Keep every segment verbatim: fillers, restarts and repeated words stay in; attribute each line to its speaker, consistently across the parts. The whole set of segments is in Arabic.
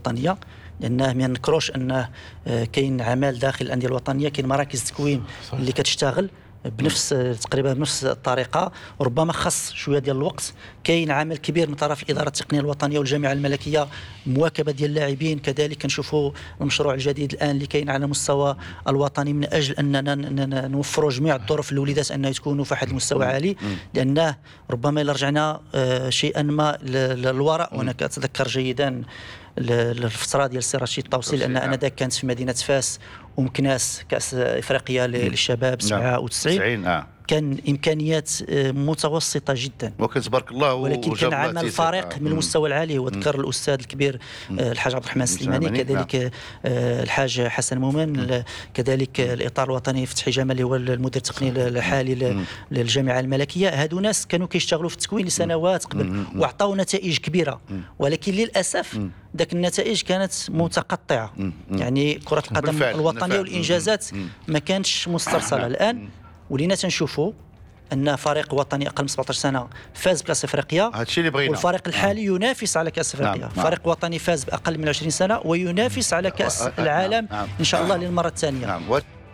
Speaker 1: الوطنيه، لانه ما نكروش انه كاين عمل داخل الانديه الوطنيه، كاين مراكز تكوين اللي كتشتغل بنفس تقريبا بنفس الطريقه، ربما خص شويه ديال الوقت. كاين عمل كبير من طرف الاداره التقنيه الوطنيه والجامعه الملكيه، مواكبه ديال اللاعبين. كذلك كنشوفوا المشروع الجديد الان اللي كاين على مستوى الوطني من اجل اننا نوفروا جميع الظروف للوليدات انه يكونوا في واحد المستوى عالي، لانه ربما الا رجعنا شيئا ما للوراء، وانا كاتذكر جيدا الفتره ديال السي رشيد الطوسي، لان انا ذاك كانت في مدينه فاس ومكناس كاس افريقيا للشباب سبعة وتسعين، آه. كان امكانيات متوسطه جدا،
Speaker 2: وكان تبارك الله،
Speaker 1: ولكن كان عمل فريق من المستوى العالي. وذكر الاستاذ الكبير الحاج عبد الرحمن السليماني، كذلك الحاج حسن مومن، كذلك الاطار الوطني فتحي جمال اللي هو المدير التقني الحالي للجامعه الملكيه. هادو ناس كانوا كيشتغلوا في التكوين لسنوات قبل وعطاو نتائج كبيره، ولكن للاسف ذاك النتائج كانت متقطعه. يعني كره القدم الوطنيه والانجازات ما كانتش مسترسله. الان ولينا تنشوفوا ان فريق وطني اقل من سبعطاش سنه فاز بكاس افريقيا،
Speaker 2: هادشي اللي بغينا،
Speaker 1: والفريق الحالي ينافس على كاس افريقيا. نعم. فريق وطني فاز باقل من عشرين سنه وينافس على كاس العالم نعم. ان شاء الله للمره الثانيه.
Speaker 2: نعم.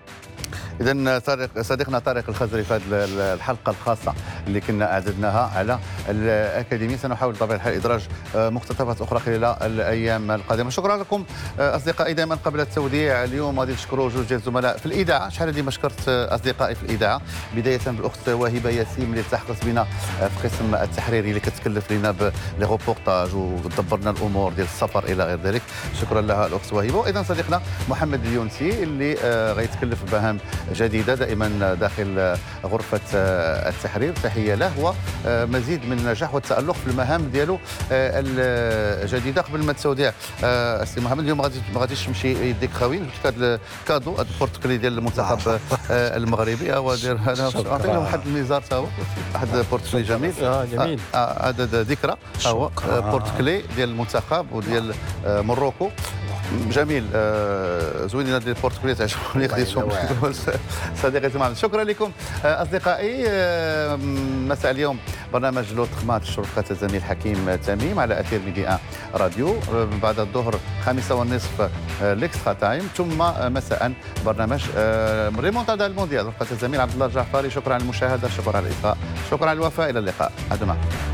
Speaker 2: إذا طارق صديقنا طارق الخزري في هذه الحلقة الخاصة اللي كنا أعددناها على الأكاديمية، سنحاول بطبيعة الحال إدراج مقتطفات أخرى خلال الأيام القادمة. شكرا لكم أصدقائي. دائما قبل التوديع اليوم غادي نشكروا جوج ديال الزملاء في الإذاعة. شحال هذه ما شكرت أصدقائي في الإذاعة، بداية بالأخت وهبة ياسين اللي التحقت بنا في قسم التحريري، اللي كتكلف لنا بلي روبورتاج وتدبرنا الأمور ديال السفر إلى غير ذلك. شكرا لها الأخت وهبة. وأيضا صديقنا محمد اليونسي اللي غيتكلف بمهام جديدة دائما داخل غرفة التحرير. تحية له ومزيد من النجاح والتألق في المهام ديالو الجديدة. قبل ما توديع السي محمد، اليوم غادي ما غاديش تمشي يديك خاويين، هذا الكادو، هذا البورتكلي ديال المنتخب المغربي. هو دير هذا، عطينا واحد الميزار تا هو، واحد البورتكلي جميل.
Speaker 3: اه جميل.
Speaker 2: هذا ذكرى، هو بورتكلي ديال المنتخب وديال موروكو. جميل. زوينين هذه البورتكلي تعجبوني، خديتهم صديقي محمد. شكرا لكم اصدقائي. مساء اليوم برنامج لوط خمات شرفة الزميل حكيم تميم على اثير ميديا راديو. بعد الظهر خامسة والنصف ليكسترا تايم، ثم مساء برنامج ريمونتادا المونديال رفقة الزميل عبد الله الجعفري. شكرا على المشاهده، شكرا على الاصغاء، شكرا على الوفاء. الى اللقاء. عدو معكم.